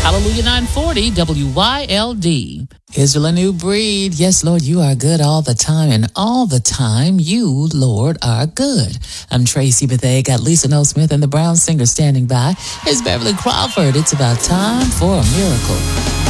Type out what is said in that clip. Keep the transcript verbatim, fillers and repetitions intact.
Hallelujah nine forty W Y L D. Israel, a new breed. Yes, Lord, you are good all the time, and all the time you, Lord, are good. I'm Tracy Bethea, got Lisa Noel Smith and the Brown Singer standing by. Here's Beverly Crawford. It's about time for a miracle.